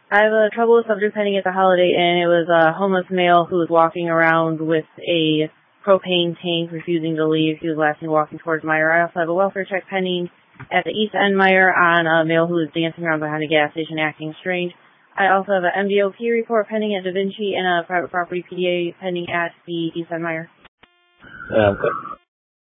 I have a trouble subject pending at the Holiday Inn. It was a homeless male who was walking around with a propane tank, refusing to leave. He was last seen walking towards Meyer. I also have a welfare check pending at the East End Meyer on a male who was dancing around behind a gas station acting strange. I also have an MDOP report pending at Da Vinci and a private property PDA pending at the East End Meyer. Okay.